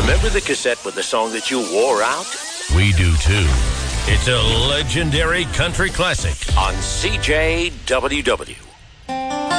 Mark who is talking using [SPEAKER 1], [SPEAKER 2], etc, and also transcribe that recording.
[SPEAKER 1] Remember the cassette with the song that you wore out?
[SPEAKER 2] We do too. It's a legendary country classic on CJWW.